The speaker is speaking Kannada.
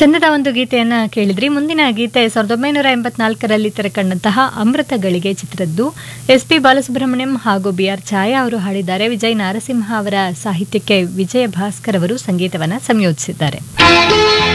ಚಂದದ ಒಂದು ಗೀತೆಯನ್ನ ಕೇಳಿದ್ರಿ. ಮುಂದಿನ ಗೀತೆ 1984ರಲ್ಲಿ ತೆರೆಕಂಡಂತಹ ಅಮೃತಗಳಿಗೆ ಚಿತ್ರದ್ದು. SP ಬಾಲಸುಬ್ರಹ್ಮಣ್ಯಂ ಹಾಗೂ BR ಛಾಯಾ ಅವರು ಹಾಡಿದ್ದಾರೆ. ವಿಜಯ್ ನಾರಸಿಂಹ ಅವರ ಸಾಹಿತ್ಯಕ್ಕೆ ವಿಜಯ ಭಾಸ್ಕರ್ ಅವರು ಸಂಗೀತವನ್ನ ಸಂಯೋಜಿಸಿದ್ದಾರೆ.